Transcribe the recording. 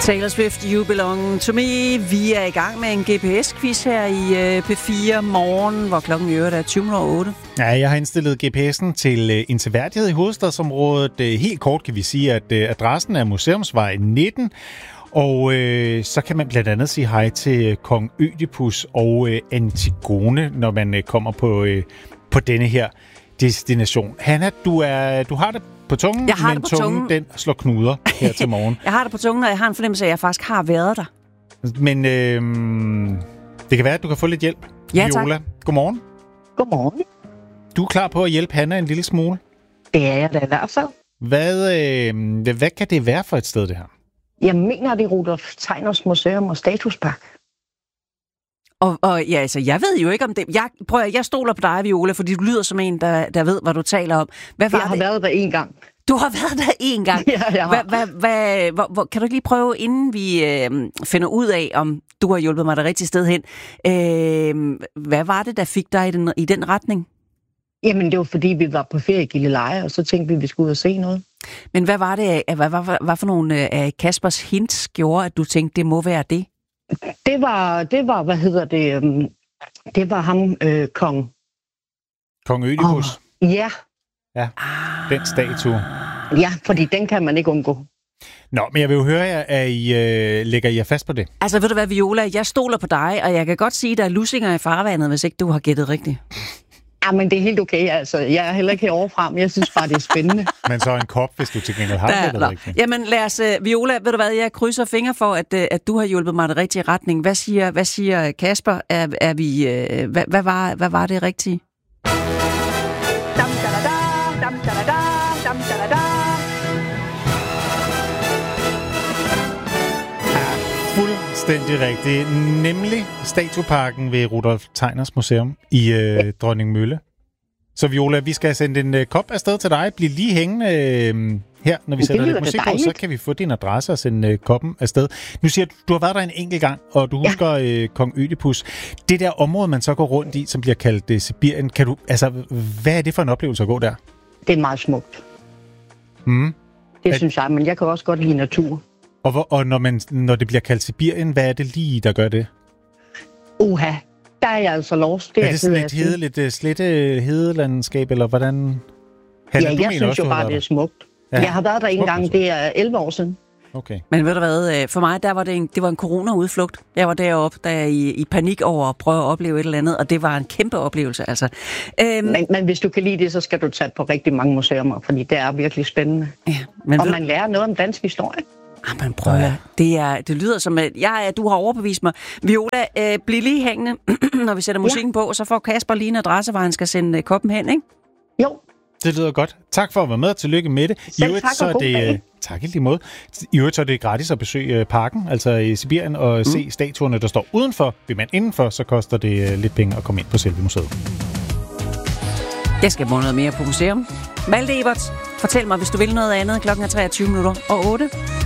Taylor Swift, You Belong To Me. Vi er i gang med en GPS-quiz her i P4 Morgen, hvor klokken i øvrigt er 20:08. Ja, jeg har indstillet GPS'en til en seværdighed i hovedstadsområdet. Helt kort kan vi sige, at adressen er Museumsvej 19. Og så kan man blandt andet sige hej til Kong Ødipus og Antigone, når man kommer på denne her destination. Hanna, du har det på tungen, men tungen den slår knuder her til morgen. Jeg har det på tungen, og jeg har en fornemmelse af, at jeg faktisk har været der. Men det kan være, at du kan få lidt hjælp. Ja, Viola, tak. godmorgen. Godmorgen. Du er klar på at hjælpe Hanna en lille smule? Det er jeg da i hvert fald. Hvad kan det være for et sted, det her? Jeg mener, det er Rudolf Tegners Museum og Statuspark. Og ja, altså, jeg ved jo ikke om det. Jeg stoler på dig, Viola, fordi du lyder som en, der ved, hvad du taler om. Jeg har været der en gang. Du har været der en gang? Ja, jeg har. Kan du ikke lige prøve, inden vi finder ud af, om du har hjulpet mig det rigtige sted hen, hvad var det, der fik dig i den retning? Jamen, det var fordi, vi var på ferie i Gilleleje, og så tænkte vi skulle ud og se noget. Men hvad var det, hvad for nogle af Kaspers hints gjorde, at du tænkte, det må være det? Det var det var ham, kong. Kong Ødipus? Ja. Ja, den statue. Ja, fordi den kan man ikke undgå. Nå, men jeg vil jo høre jer, at I lægger jer fast på det. Altså, ved du hvad, Viola, jeg stoler på dig, og jeg kan godt sige, at der er lussinger i farvandet, hvis ikke du har gættet rigtigt. Ja, men det er helt okay, altså. Jeg er heller ikke herovre frem. Jeg synes bare, det er spændende. Men så en kop, hvis du til gengæld har det rigtigt. Jamen lad os, Viola, ved du hvad, jeg krydser fingre for, at du har hjulpet mig i den rigtige retning. Hvad siger Kasper? Er vi, hvad var det rigtige? Fuldstændig rigtigt. Nemlig Statueparken ved Rudolf Tegners Museum i Dronningmølle. Så Viola, vi skal sende en kop afsted til dig. Bliv lige hængende her, når vi sætter lidt musik på, så kan vi få din adresse og sende koppen afsted. Nu siger du har været der en enkelt gang, og du husker Kong Ødipus. Det der område, man så går rundt i, som bliver kaldt Sibirien, hvad er det for en oplevelse at gå der? Det er meget smukt. Det synes jeg, men jeg kan også godt lide natur. Og når det bliver kaldt Sibirien, hvad er det lige, der gør det? Der er jeg altså lost. Er det sådan lidt slette hedelandskab, eller hvordan? Jeg synes jo bare, det er smukt. Ja. Jeg har været der en gang, det er 11 år siden. Okay. Men ved du hvad, for mig, det var en corona-udflugt. Jeg var deroppe, da jeg i panik over at prøve at opleve et eller andet, og det var en kæmpe oplevelse, altså. Men hvis du kan lide det, så skal du tage på rigtig mange museumer, fordi det er virkelig spændende. Ja, og man lærer noget om dansk historie. Men prøv at det lyder som, at du har overbevist mig. Viola, bliv lige hængende, når vi sætter musikken på, så får Kasper lige en adresse, hvor han skal sende koppen hen, ikke? Jo. Det lyder godt. Tak for at være med, og tillykke med det. Selv tak, og god dag. Tak i lige måde. I øvrigt så er det gratis at besøge parken, altså i Sibirien, og se statuerne, der står udenfor. Vil man indenfor, så koster det lidt penge at komme ind på selve museet. Jeg skal bruge noget mere på museum. Malte Ebert, fortæl mig, hvis du vil noget andet. Klokken er 23:08.